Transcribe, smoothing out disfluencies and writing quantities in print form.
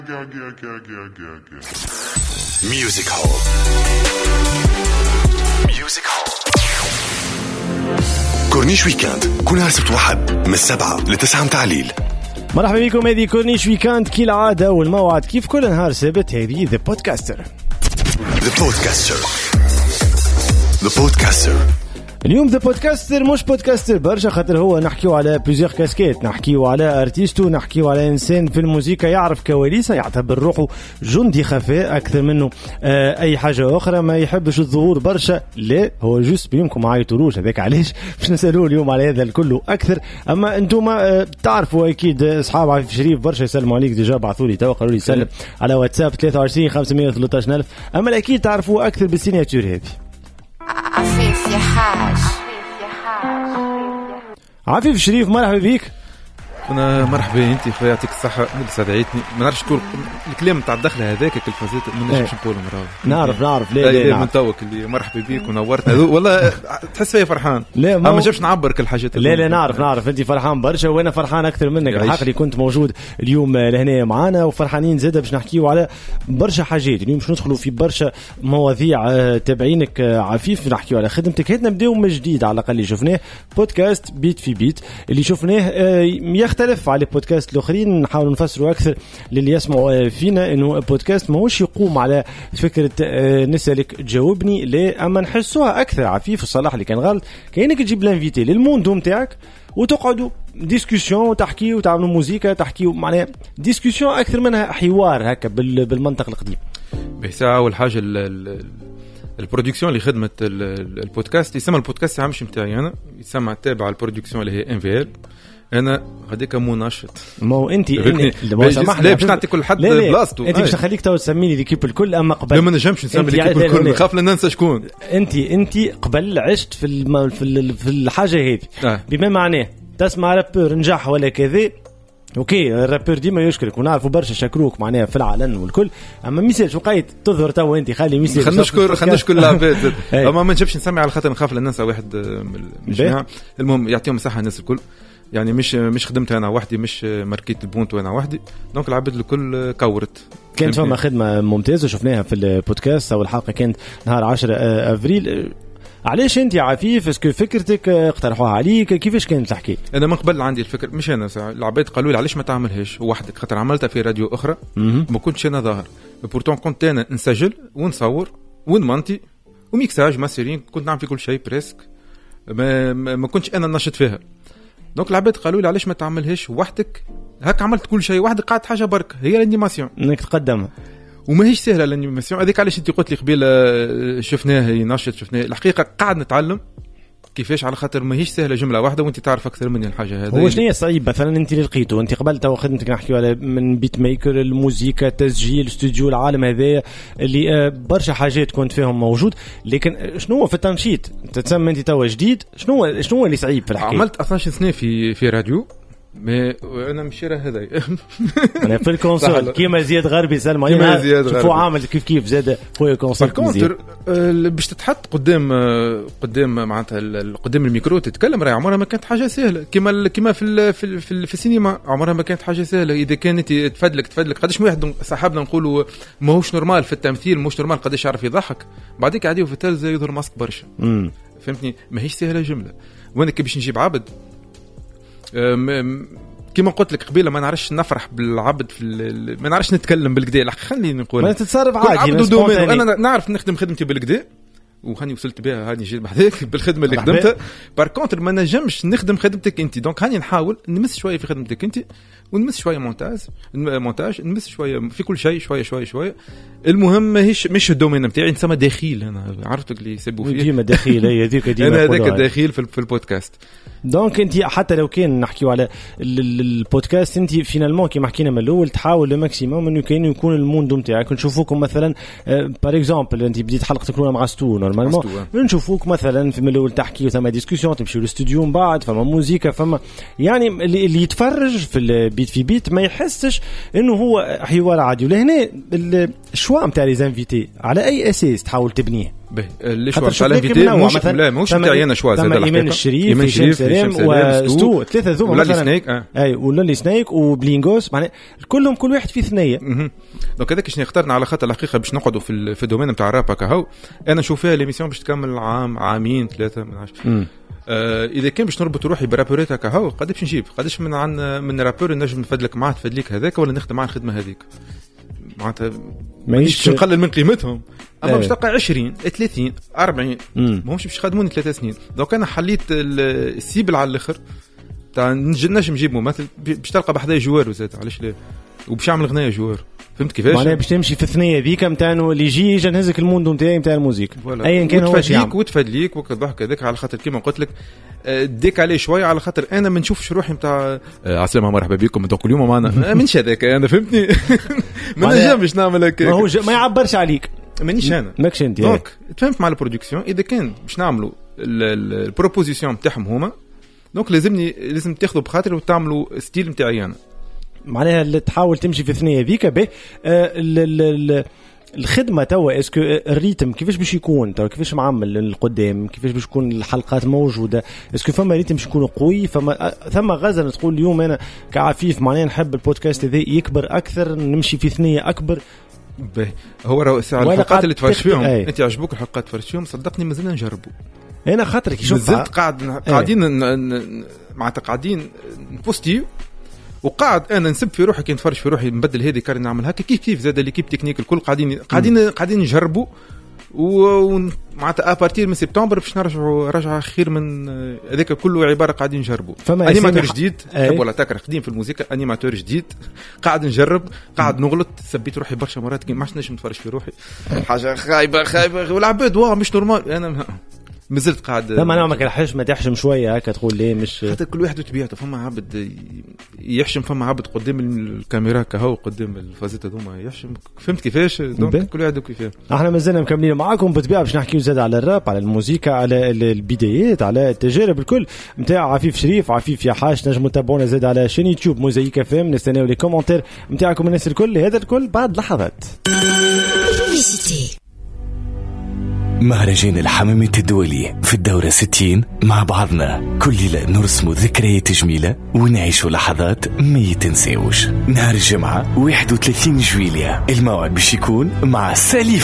Music Hall. Music Hall. كورنيش ويكاند كل نهار سبت واحد من 7 ل9 متعليل. مرحبا بكم، هذه كورنيش ويكاند كالعادة والموعد كيف كل نهار سبت. هذه The Podcaster. اليوم ذا بودكاستر مش بودكاستر برشا، خاطر هو نحكيو على بليزيور كاسكيت، نحكيو على ارتيستو، نحكيو على انسان في الموسيقى يعرف كواليسه، يعتبر روحه جندي خفاء اكثر منه اي حاجه اخرى، ما يحبش الظهور برشا، لا هو جوست بيمكم ما يعيطولوش هذاك. علاش باش نسالوه اليوم على هذا الكل اكثر. اما انتم تعرفوا اكيد اصحاب عفيف شريف برشا يسلموا عليك، ديجا بعثوا لي تو قالوا لي سلم على واتساب 23 513 000. اما الاكيد تعرفوا اكثر بالسيناتور هذه. عفيف يا حاج. عفيف شريف مرحبا بيك. انا مرحبا انت خويا، يعطيك الصحه. مدرسه دعيتني ما نعرفش تقول الكلام نتاع الدخله هذاك الفازات ما نجمش نقول نعرف لا من توك اللي مرحبا بيك ونورتنا والله تحس فيا فرحان. لا ما نجمش نعبر كل الحاجات. لا نعرف انت فرحان برشا وانا فرحان اكثر منك الحق اللي كنت موجود اليوم لهنا معانا، وفرحانين زاده باش نحكيو على برشا حاجات. اليوم باش ندخلوا في برشا مواضيع تابعينك عفيف، نحكيو على خدمتك. هنا نبداو من جديد على الاقل اللي شفناه بودكاست بيت في بيت اللي شفناه يختلف على البودكاست الاخرين. نحاول نفسروا اكثر للي يسمعوا فينا انه البودكاست ماهوش يقوم على فكره نسالك تجاوبني، لا اما نحسوها اكثر عفيف الصلاح اللي كان غلط كاينك تجيب لانفيتي للموندو نتاعك وتقعدوا ديسكوسيون وتحكيوا وتعملوا موسيقى تحكيوا، معناها ديسكوسيون اكثر منها حوار هكا بالمنطق القديم. بساعه اول حاجه البرودكسيون اللي خدمت البودكاست يسمى البودكاست عامش نتاعي انا، يسمى تابع البرودكسيون اللي هي NVL. انا غاديك مناشط. ما هو انت لا باش نعطي كل حد بلاصتو. انت باش نخليك تو تسميني ليكيب الكل، اما قبل لا ما نجمش نسمي ليكيب الكل، نخاف لا ننسى شكون. انت قبل عشت في الحاجه هذه بما معناه تسمع رابور نجح ولا كذا. اوكي الرابور ديما يشكرك ونعرفوا برشا شكروك معناها في العلن والكل، اما ميساج وقيت تظهر تو انت خلي ميساج. خلينا نشكر العباد. اما ما نجمش نسمي على خاطر نخاف لا ننسى واحد من الجماعه. المهم يعطيهم الصحه الناس الكل، يعني مش خدمت انا وحدي، مش ماركيت البونت وانا وحدي، دونك العباد الكل كورت. كانت فما خدمه ممتازه شفناها في البودكاست، او الحلقه كانت نهار 10 افريل. علاش انت عفيف اسكو فكرتك اقترحوها عليك؟ كيفاش كانت الحكايه؟ انا من قبل عندي الفكره، مش انا العباد قالوا لي علاش ما تعملهاش وحدك، خاطر عملتها في راديو اخرى ما كنتش انا ظاهر، بورتون كنت انا نسجل ونصور ونمنتي وميكساج ماسترين، كنت نعمل في كل شيء بريسك، ما كنتش انا نشط فيها. دونك العباد قالوا لي علاش ما تعملهاش وحدك، هاك عملت كل شيء وحدك، قاعد حاجه برك هي الانيماسيون انك تقدمها، وما هيش سهله الانيماسيون هذيك. علاش انت قلت لي قبيله شفناه ينشط، شفناه الحقيقه قاعد نتعلم كيفاش، على خاطر ما هيش سهله جمله واحده، وانت تعرف اكثر مني الحاجه هذه. هو شنو هي صعيب مثلا انت اللي لقيته؟ انت قبل تو خدمتك نحكيو على من بيت ميكر، الموسيقى، تسجيل، استوديو، العالم هذا اللي برشا حاجات كنت فيهم موجود، لكن شنو هو في التنشيط تتسمى انت تو جديد؟ شنو هو اللي صعيب في الحكايه؟ عملت 12 سنه في راديو، ما انا مش راه هذا انا في الكونسول كيما زياد غربي سلم علينا، شوفوا عامل كيف زاد خويا الكونسول باش تتحط قدام معناتها قدام الميكرو تتكلم، راهي عمرها ما كانت حاجه سهله، كيما في السينما عمرها ما كانت حاجه سهله. اذا كانت تفدلك قداش واحد صاحبنا نقولوا ماهوش نورمال في التمثيل، مش نورمال قداش يعرف يضحك، بعديك عادي في التلفزه يظهر ماسك برشا. فهمتني؟ ما هيش سهله جمله. وانا كي باش نجيب عبد كما قلت لك قبيله ما نعرفش نفرح بالعبد ما نعرفش نتكلم بالكدا، خليني نقول ما تتصرف عادي. انا نعرف نخدم خدمتي بالكدا، وهاني وصلت بها، هاني جيت بحذاك بالخدمه اللي خدمتها. بار كونتر ما نجمش نخدم خدمتك انت، دونك هاني نحاول نمس شويه في خدمتك انت، ونمس شويه مونتاج، نمس شويه في كل شيء شويه. المهم مش الدومين نتاعي، نسمى داخل. انا عرفتك اللي يسبوا فيه ديما داخل، هي هذيك ديما انا هذاك الداخل في البودكاست. دونك انت حتى لو كان نحكيو على البودكاست، انت فينالمون كيما حكينا من الاول تحاول لو ماكسيموم انه كاين يكون الموندو نتاعك. نشوفوكم مثلا بار اكزومبل انت بديت حلقتك الاولى مع ستو نورمالمون، نشوفوك مثلا في من الاول تحكي ثم ديسكوسيون، تمشيو للاستوديو من بعد فما موسيقى، فما يعني اللي يتفرج في البيت في بيت ما يحسش انه هو حوار عادي. ولهنا الشوا نتاع لي زانفيتي على اي اساس تحاول تبنيه؟ اللي شو تاع الانفيتي مش لا مش تاعي انا شوا زاد ايمان الشريف هشام سلام وستو ثلاثه ذوما ولا سنيك اي ولا سنيك وبلينغوس معناها كلهم كل واحد فيه ثنيه. دونك هذاك شنو اخترنا على خاطر الحقيقه باش نقعدوا في الدومين نتاع الراب هكا انا نشوف فيها ليميسيون باش تكمل عام عامين ثلاثه من 10. اذا كان باش نربط روحي برابورات هكا قد باش نجيب قداش من رابور نجم نفدلك معاه تفدليك هذاك ولا نخدم معاه الخدمه هذيك معناتها مانيش باش نقلل من قيمتهم اما باش تلقى 20 30 40 ماهمش باش يخدموني 3 سنين. دونك انا حليت السيبل على الاخر تاع نجم نجيب ممثل باش تلقى بحذايا جوار وزاد علاش لا وباش يعمل غنايه جوار فهمت كيفاش معناها باش تمشي في الثنيه ذيك نتاع اللي يجي نهزك الموندو نتاعي نتاع الموسيقى ايا كان هو وتفدليك وكضحك هذاك على خاطر كيما قلت لك ديك عليه شويه على خاطر انا ما نشوفش روحي نتاع عسلامه مرحبا بكم دونك اليوم معنا منش هذاك انا فهمتني ما نجمش نعمل هكا ما هو ما يعبرش عليك مانيش انا ماكش انت دونك تفهمت مع البرودكسيون اذا كان باش نعملوا البروبوزيسيون نتاعهم هما دونك لازم تاخذوا بخاطر وتعملوا ستيل نتاعي انا معناها اللي تحاول تمشي في الثنيه ذيك به الخدمه توا اسكو الريتم كيفاش باش يكون توا كيفاش معمل القدام كيفاش باش تكون الحلقات موجوده اسكو فما ريتم باش يكون قوي ثم غزل تقول اليوم انا كعفيف معناها نحب البودكاست هذا يكبر اكثر نمشي في ثنيه اكبر هو راه الحلقات اللي تفرج فيهم انت يعجبوك الحلقات تفرج فيهم صدقني مازلنا نجربوا انا خاطرك شوف قاعدين نبوستيو وقاعد انا نسب في روحي كي نتفرج في روحي نبدل هذه كاري نعمل هكا كيف زاد ليكيب تكنيك الكل قاعدين نجربوا ومعناتها ابارتير من سبتمبر باش نرجعوا رجعه خير من هذاك كله عباره قاعدين نجربوا انيماتور جديد ولا تكره قديم في الموسيقى انيماتور جديد قاعد نجرب قاعد نغلط سبيت روحي برشا مرات كي ما عادش نتفرج في روحي حاجه خايبه والعباد مش نورمال انا مازلت قاعد لا ما كان حشمه تحشم شويه هكا تقول ليه مش حتى كل واحد وطبيعته فما عبد يحشم فما عبد قدام الكاميرا كهو قدام الفازات هذوما يحشم فهمت كيفاش دونك كل واحد وكيفاه. احنا مازلنا مكملين معاكم بالطبيعه باش نحكيو زاد على الراب على الموسيقى على البدايات على التجارب الكل نتاع عفيف شريف عفيف يا حاج نجموا تتابعونا زاد على شين يوتيوب موزايك اف ام نستناو لي كومونتير نتاعكم الناس الكل هذا الكل بعد لحظات. مهرجان الحمامة الدولي في الدورة 60 مع بعضنا كل ليلة نرسم ذكريات جميلة ونعيش لحظات ما يتنسيوش. نهار الجمعة 31 جويلية الموعد باش يكون مع سالي